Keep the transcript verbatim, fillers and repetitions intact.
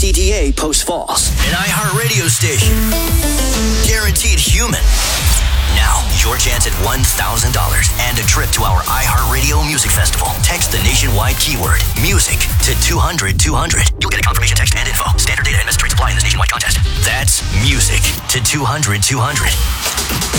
K D A Post Falls. An iHeartRadio station. Guaranteed human. Now, your chance at one thousand dollars and a trip to our iHeartRadio Music Festival. Text the nationwide keyword, music, to two hundred two hundred. You'll get a confirmation text and info. Standard data and message rates apply in this nationwide contest. That's music to two hundred two hundred.